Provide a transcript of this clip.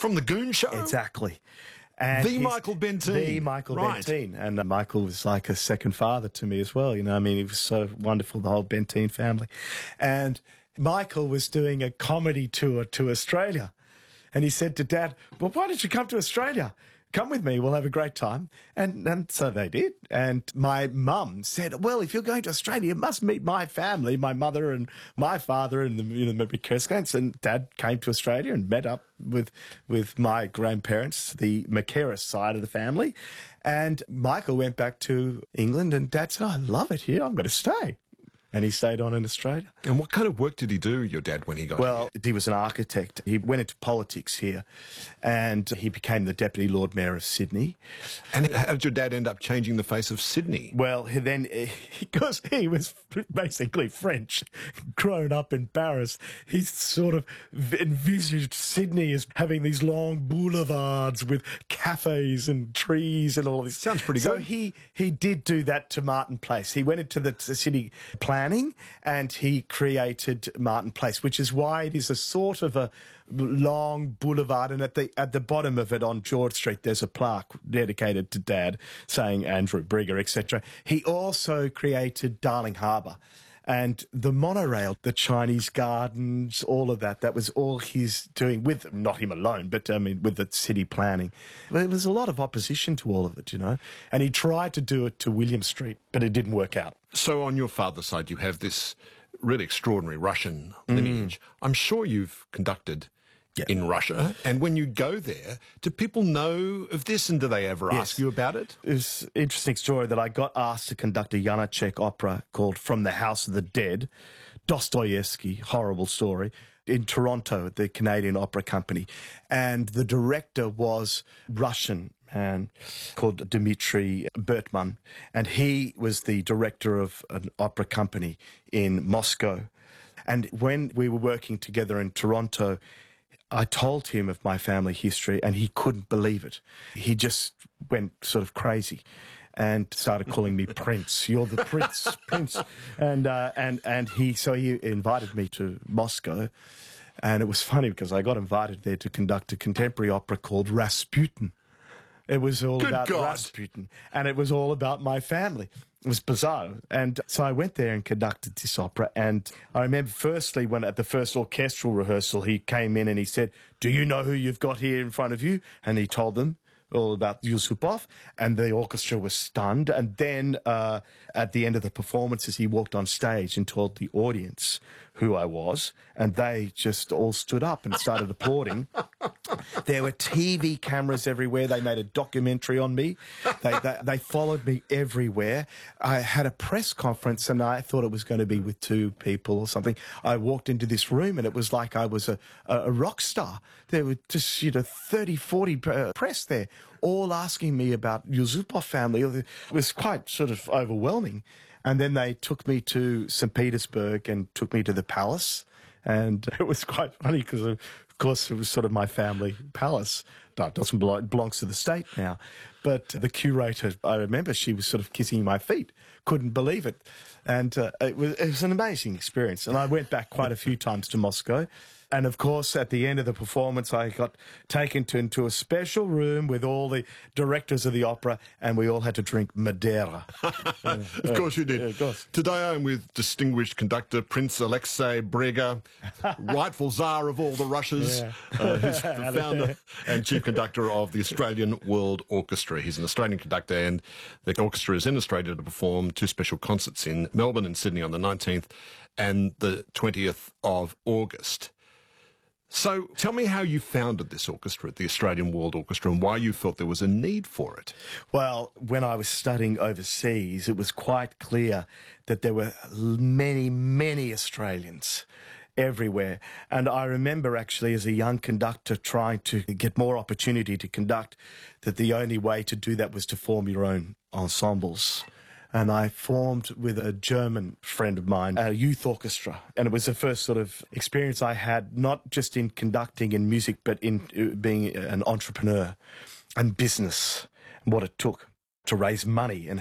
from the Goon Show? Exactly. And The Michael Bentine. The Michael Bentine. And Michael was like a second father to me as well. You know, I mean, he was so wonderful, the whole Bentine family. And Michael was doing a comedy tour to Australia. And he said to Dad, well, why don't you come to Australia? Come with me, we'll have a great time. And so they did. And my mum said, well, if you're going to Australia, you must meet my family, my mother and my father and the McKerskins. And Dad came to Australia and met up with my grandparents, the McKerris side of the family. And Michael went back to England and Dad said, I love it here, I'm going to stay. And he stayed on in Australia. And what kind of work did he do, your dad, when he got Well, here? he was an architect. He went into politics here and he became the Deputy Lord Mayor of Sydney. And how did your dad end up changing the face of Sydney? Well, then, because he was basically French, grown up in Paris, he sort of envisaged Sydney as having these long boulevards with cafes and trees and all this. Sounds pretty good. So he did do that to Martin Place. He went into the city planning and he created Martin Place, which is why it is a sort of a long boulevard, and at the bottom of it on George Street there's a plaque dedicated to Dad saying Andrew Brigger, etc. He also created Darling Harbour and the monorail, the Chinese gardens, all of that. That was all he's doing with, not him alone, but I mean with the city planning. There was a lot of opposition to all of it, you know, and he tried to do it to William Street, but it didn't work out. So on your father's side, you have this really extraordinary Russian lineage. I'm sure you've conducted in Russia. And when you go there, do people know of this and do they ever ask you about it? It's an interesting story that I got asked to conduct a Janacek opera called From the House of the Dead, Dostoevsky, horrible story, in Toronto at the Canadian Opera Company. And the director was Russian man called Dmitry Bertman. And he was the director of an opera company in Moscow. And when we were working together in Toronto, I told him of my family history and he couldn't believe it. He just went sort of crazy and started calling me Prince. You're the Prince, Prince. And he invited me to Moscow. And it was funny because I got invited there to conduct a contemporary opera called Rasputin. It was all about Rasputin, and it was all about my family. It was bizarre. And so I went there and conducted this opera. And I remember firstly, when at the first orchestral rehearsal, he came in and he said, do you know who you've got here in front of you? And he told them all about Yusupov, and the orchestra was stunned. And then at the end of the performances, he walked on stage and told the audience who I was, and they just all stood up and started applauding. There were TV cameras everywhere. They made a documentary on me. They followed me everywhere. I had a press conference, and I thought it was going to be with 2 people or something. I walked into this room, and it was like I was a rock star. There were just 30, 40 press there, all asking me about Yusupov family. It was quite sort of overwhelming. And then they took me to St. Petersburg and took me to the palace. And it was quite funny because, of course, it was sort of my family palace. No, it doesn't belong, it belongs to the state now. But the curator, I remember, she was sort of kissing my feet. Couldn't believe it. And it was an amazing experience. And I went back quite a few times to Moscow. And, of course, at the end of the performance, I got taken into a special room with all the directors of the opera, and we all had to drink Madeira. Of course you did. Of course. Today I'm with distinguished conductor Prince Alexei Brega, rightful czar of all the Russias, who's the founder and chief conductor of the Australian World Orchestra. He's an Australian conductor, and the orchestra is in Australia to perform 2 special concerts in Melbourne and Sydney on the 19th and the 20th of August. So tell me how you founded this orchestra, the Australian World Orchestra, and why you felt there was a need for it. Well, when I was studying overseas, it was quite clear that there were many, many Australians everywhere. And I remember actually as a young conductor trying to get more opportunity to conduct, that the only way to do that was to form your own ensembles. And I formed with a German friend of mine a youth orchestra. And it was the first sort of experience I had, not just in conducting in music, but in being an entrepreneur and business, and what it took to raise money and